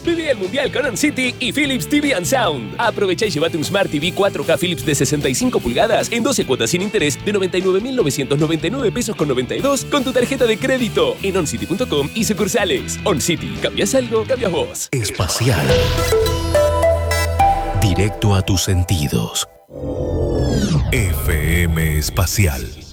Vive el Mundial con OnCity y Philips TV and Sound. Aprovecha y llévate un Smart TV 4K Philips de 65 pulgadas en 12 cuotas sin interés de 99.999 pesos con 92 con tu tarjeta de crédito en oncity.com y sucursales. OnCity, ¿cambias algo? Cambias vos. Espacial. Directo a tus sentidos. FM Espacial.